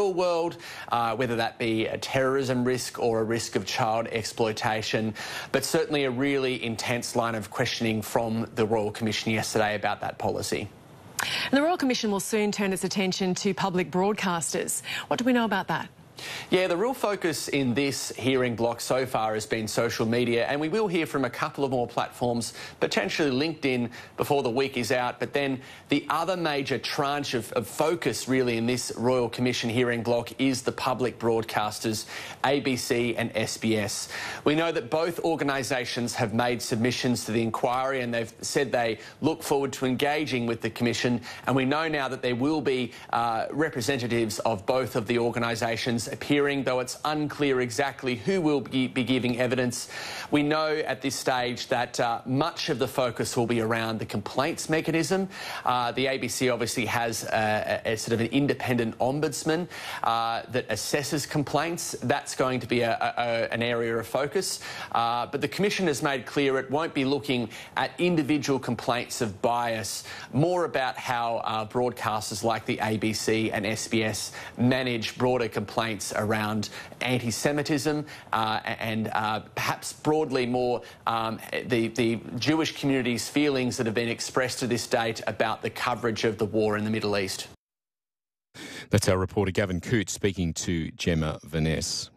real world, whether that be a terrorism risk or a risk of child exploitation, but certainly a really intense line of questioning from the Royal Commission yesterday about that policy. And the Royal Commission will soon turn its attention to public broadcasters. What do we know about that? Yeah, the real focus in this hearing block so far has been social media, and we will hear from a couple of more platforms, potentially LinkedIn before the week is out. But then the other major tranche of focus really in this Royal Commission hearing block is the public broadcasters, ABC and SBS. We know that both organisations have made submissions to the inquiry, and they've said they look forward to engaging with the Commission, and we know now that there will be representatives of both of the organisations appearing, though it's unclear exactly who will be giving evidence. We know at this stage that much of the focus will be around the complaints mechanism. The ABC obviously has a sort of an independent ombudsman that assesses complaints. That's going to be an area of focus. But the Commission has made clear it won't be looking at individual complaints of bias, more about how broadcasters like the ABC and SBS manage broader complaints around anti-Semitism and perhaps broadly more the Jewish community's feelings that have been expressed to this date about the coverage of the war in the Middle East. That's our reporter Gavin Coote speaking to Gemma Vaness.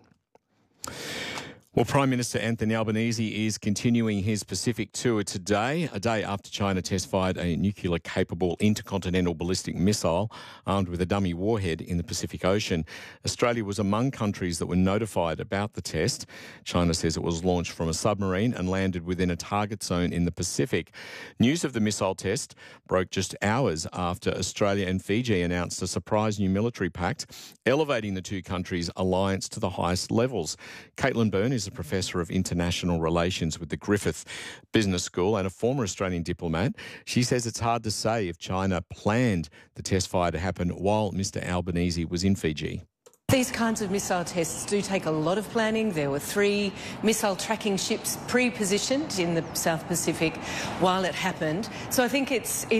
Well, Prime Minister Anthony Albanese is continuing his Pacific tour today, a day after China test-fired a nuclear-capable intercontinental ballistic missile armed with a dummy warhead in the Pacific Ocean. Australia was among countries that were notified about the test. China says it was launched from a submarine and landed within a target zone in the Pacific. News of the missile test broke just hours after Australia and Fiji announced a surprise new military pact, elevating the two countries' alliance to the highest levels. Caitlin Byrne is a Professor of International Relations with the Griffith Business School and a former Australian diplomat. She says it's hard to say if China planned the test fire to happen while Mr Albanese was in Fiji. These kinds of missile tests do take a lot of planning. There were 3 missile tracking ships pre-positioned in the South Pacific while it happened. So I think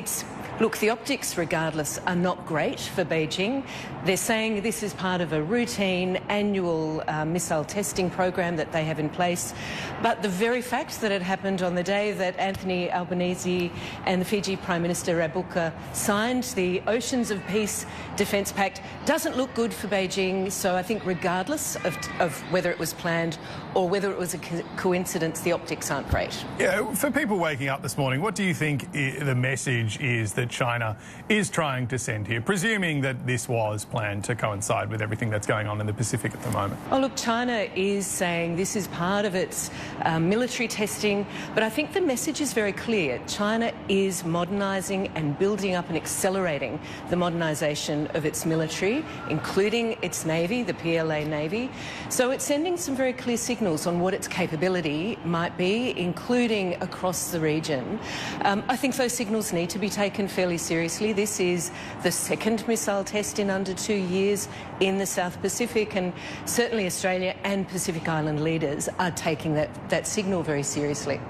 look, the optics, regardless, are not great for Beijing. They're saying this is part of a routine annual missile testing program that they have in place. But the very fact that it happened on the day that Anthony Albanese and the Fiji Prime Minister Rabuka signed the Oceans of Peace Defence Pact doesn't look good for Beijing. So I think regardless of whether it was planned or whether it was a coincidence, the optics aren't great. Yeah, for people waking up this morning, what do you think the message is that China is trying to send here, presuming that this was planned to coincide with everything that's going on in the Pacific at the moment? Oh, look, China is saying this is part of its military testing, but I think the message is very clear. China is modernising and building up and accelerating the modernisation of its military, including its navy, the PLA Navy. So it's sending some very clear signals on what its capability might be, including across the region. I think those signals need to be taken fairly seriously. This is the second missile test in under 2 years in the South Pacific, and certainly Australia and Pacific Island leaders are taking that signal very seriously.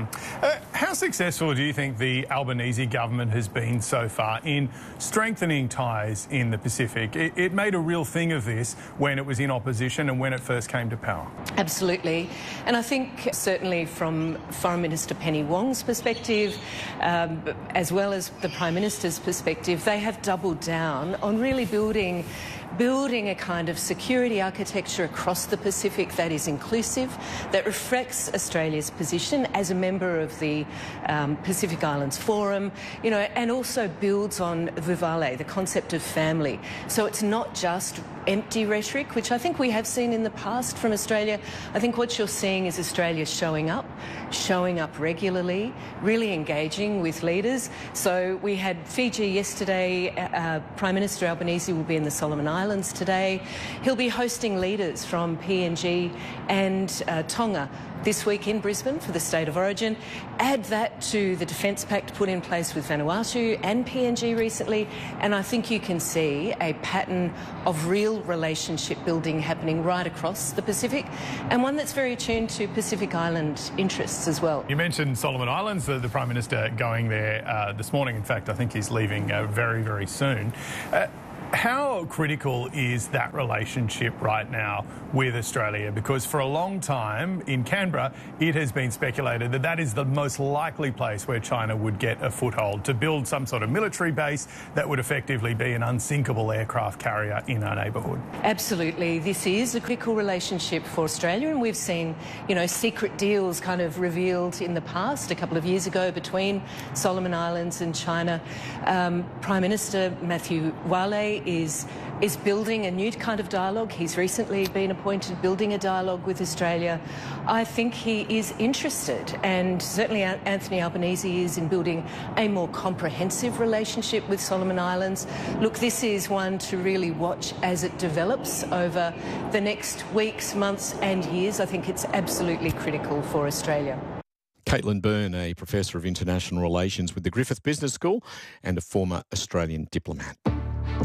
How successful do you think the Albanese government has been so far in strengthening ties in the Pacific? It made a real thing of this when it was in opposition and when it first came to power. Absolutely. And I think certainly from Foreign Minister Penny Wong's perspective, as well as the Prime Minister's perspective, they have doubled down on really building a kind of security architecture across the Pacific that is inclusive, that reflects Australia's position as a member of the Pacific Islands Forum, you know, and also builds on Vivale, the concept of family. So it's not just empty rhetoric, which I think we have seen in the past from Australia. I think what you're seeing is Australia showing up regularly, really engaging with leaders. So we had Fiji yesterday. Prime Minister Albanese will be in the Solomon Islands today. He'll be hosting leaders from PNG and Tonga this week in Brisbane for the State of Origin. Add that to the Defence Pact put in place with Vanuatu and PNG recently, and I think you can see a pattern of real relationship building happening right across the Pacific, and one that's very attuned to Pacific Island interests as well. You mentioned Solomon Islands, the Prime Minister going there this morning. In fact, I think he's leaving very, very soon. How critical is that relationship right now with Australia? Because for a long time in Canberra, it has been speculated that that is the most likely place where China would get a foothold, to build some sort of military base that would effectively be an unsinkable aircraft carrier in our neighbourhood. Absolutely. This is a critical relationship for Australia, and we've seen, secret deals kind of revealed in the past, a couple of years ago, between Solomon Islands and China. Prime Minister Matthew Wale is building a new kind of dialogue. He's recently been appointed building a dialogue with Australia. I think he is interested, and certainly Anthony Albanese is, in building a more comprehensive relationship with Solomon Islands. Look, this is one to really watch as it develops over the next weeks, months and years. I think it's absolutely critical for Australia. Caitlin Byrne, a Professor of International Relations with the Griffith Business School and a former Australian diplomat.